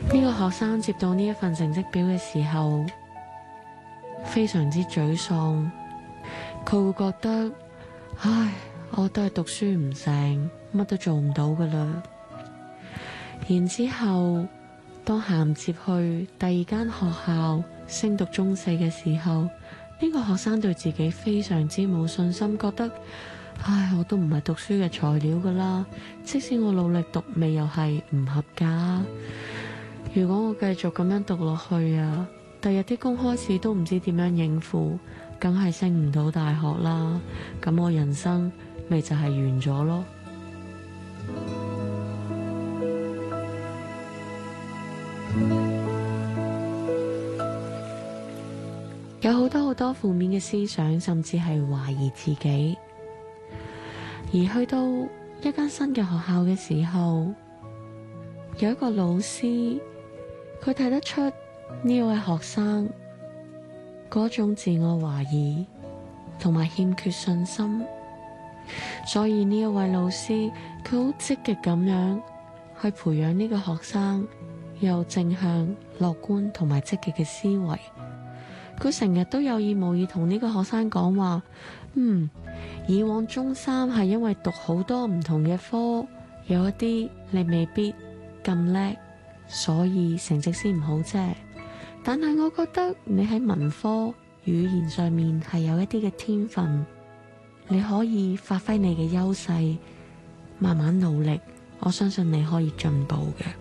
呢個學生接到呢一份成績表嘅時候，非常之沮喪，佢會覺得，唉，我都係讀書唔成，乜都做唔到噶啦。然之後，當銜接去第二間學校升讀中四嘅時候，呢個學生對自己非常之冇信心，覺得，唉，我都唔係讀書嘅材料噶啦，即使我努力讀，咪又係唔合格。如果我繼續咁樣讀落去啊，第日啲公開試都唔知點樣應付，梗係升唔到大學啦。咁我人生咪就係完咗咯。有好多好多負面嘅思想，甚至係懷疑自己。而去到一間新嘅學校嘅時候，有一個老師，佢睇得出呢位學生嗰種自我懷疑同埋欠缺信心，所以呢一位老師佢好積極咁樣去培養呢個學生有正向、樂觀同埋積極嘅思維。佢成日都有意無意同呢個學生講話，以往中三係因為讀好多唔同嘅科，有一啲你未必咁叻，所以成績先唔好啫。但係我覺得你喺文科語言上面係有一啲嘅天分，你可以發揮你嘅優勢，慢慢努力，我相信你可以進步嘅。